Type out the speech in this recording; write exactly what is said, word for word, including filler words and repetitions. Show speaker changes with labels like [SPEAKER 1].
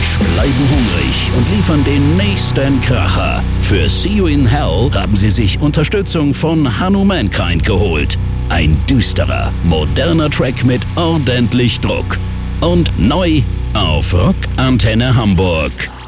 [SPEAKER 1] Rage bleiben hungrig und liefern den nächsten Kracher. Für See You in Hell haben sie sich Unterstützung von Hanno Mankind geholt. Ein düsterer, moderner Track mit ordentlich Druck. Und neu auf Rock Antenne Hamburg.